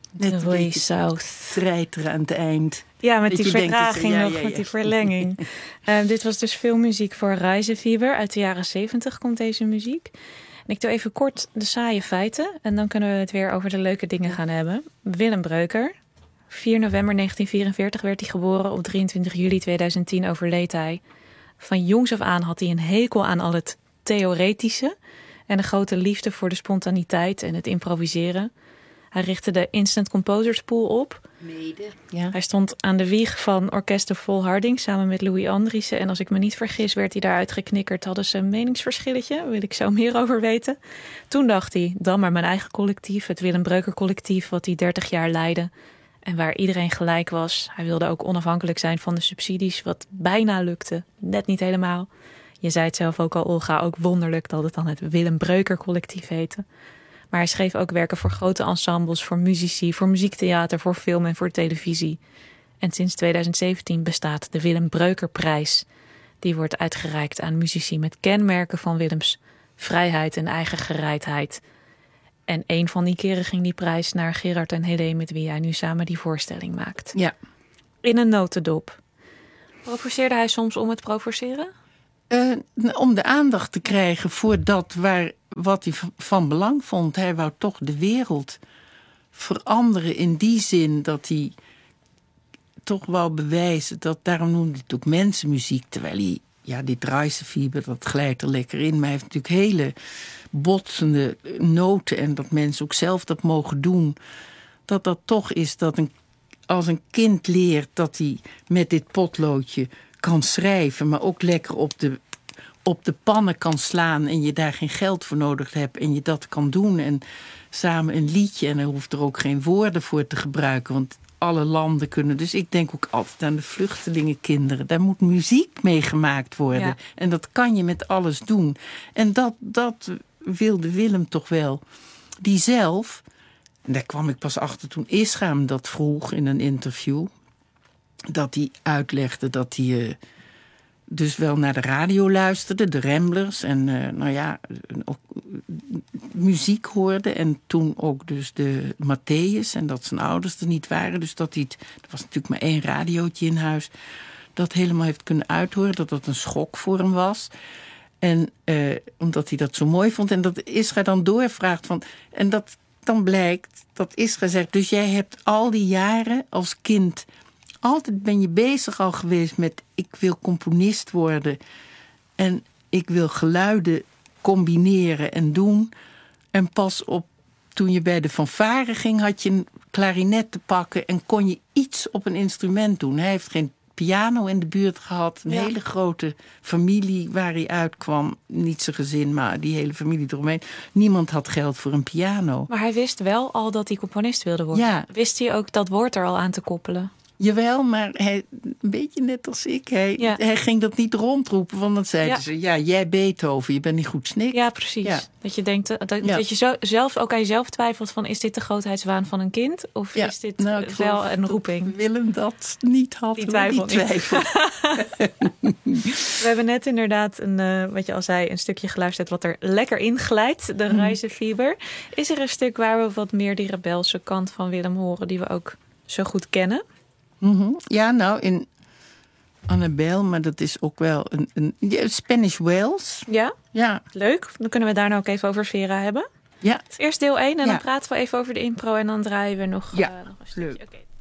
Net een Way beetje South. treiteren aan het eind. Ja, met Dat die je denkt vertraging dat nog, met die verlenging. Dit was dus filmmuziek voor Reisefieber. Uit de jaren 70 komt deze muziek. En ik doe even kort de saaie feiten. En dan kunnen we het weer over de leuke dingen gaan hebben. Willem Breuker. 4 november 1944 werd hij geboren. Op 23 juli 2010 overleed hij. Van jongs af aan had hij een hekel aan al het theoretische. En een grote liefde voor de spontaniteit en het improviseren. Hij richtte de Instant Composers Pool op. Ja. Hij stond aan de wieg van Orkester Volharding samen met Louis Andriessen. En als ik me niet vergis werd hij daaruit geknikkerd. Hadden ze een meningsverschilletje, daar wil ik zo meer over weten. Toen dacht hij, dan maar mijn eigen collectief. Het Willem Breuker collectief wat hij 30 jaar leidde. En waar iedereen gelijk was. Hij wilde ook onafhankelijk zijn van de subsidies. Wat bijna lukte, net niet helemaal. Je zei het zelf ook al, Olga, ook wonderlijk dat het dan het Willem Breuker collectief heette. Maar hij schreef ook werken voor grote ensembles, voor muzici, voor muziektheater, voor film en voor televisie. En sinds 2017 bestaat de Willem Breukerprijs. Die wordt uitgereikt aan muzici met kenmerken van Willems vrijheid en eigen gereidheid. En een van die keren ging die prijs naar Gerard en Helene, met wie hij nu samen die voorstelling maakt. Ja. In een notendop. Provoceerde hij soms om het provoceren? Om de aandacht te krijgen voor dat wat hij van belang vond. Hij wou toch de wereld veranderen in die zin dat hij toch wou bewijzen dat, daarom noemde hij het ook mensenmuziek, terwijl hij, ja, dit Reisefieber, dat glijdt er lekker in, maar hij heeft natuurlijk hele botsende noten en dat mensen ook zelf dat mogen doen. Dat toch is dat als een kind leert dat hij met dit potloodje kan schrijven, maar ook lekker op de pannen kan slaan en je daar geen geld voor nodig hebt en je dat kan doen en samen een liedje en er hoeft er ook geen woorden voor te gebruiken, want alle landen kunnen. Dus ik denk ook altijd aan de vluchtelingenkinderen. Daar moet muziek mee gemaakt worden. Ja. En dat kan je met alles doen. En dat wilde Willem toch wel. Die zelf, en daar kwam ik pas achter toen Isra hem dat vroeg in een interview, dat hij uitlegde dat hij dus wel naar de radio luisterde, de Ramblers, en ook muziek hoorde. En toen ook dus de Matthäus, en dat zijn ouders er niet waren. Dus dat hij er was natuurlijk maar 1 radiootje in huis, dat helemaal heeft kunnen uithoren, dat een schok voor hem was. En omdat hij dat zo mooi vond. En dat Isra dan doorvraagt van, en dat dan blijkt dat Isra zegt, dus jij hebt al die jaren als kind, altijd ben je bezig al geweest met, ik wil componist worden en ik wil geluiden combineren en doen. En pas toen je bij de fanfare ging, had je een klarinet te pakken en kon je iets op een instrument doen. Hij heeft geen piano in de buurt gehad. Een hele grote familie waar hij uitkwam. Niet zijn gezin, maar die hele familie eromheen. Niemand had geld voor een piano. Maar hij wist wel al dat hij componist wilde worden. Ja. Wist hij ook dat woord er al aan te koppelen? Jawel, maar hij, een beetje net als ik. Hij ging dat niet rondroepen, want dan zeiden ze, ja, jij Beethoven, je bent niet goed snik. Ja, precies. Ja. Dat je denkt, dat je zelf ook aan jezelf twijfelt van, is dit de grootheidswaan van een kind? Of is dit wel een roeping? Willem dat niet had. Die twijfel. We hebben net inderdaad, wat je al zei, een stukje geluisterd wat er lekker inglijdt, de Reisefieber. Is er een stuk waar we wat meer die rebelse kant van Willem horen, die we ook zo goed kennen? Ja, nou, in Annabelle, maar dat is ook wel een Spanish Wells. Ja? Ja. Leuk. Dan kunnen we daar nou ook even over Vera hebben. Ja. Het is eerst deel 1 en dan praten we even over de impro en dan draaien we nog een stukje. Leuk. Okay.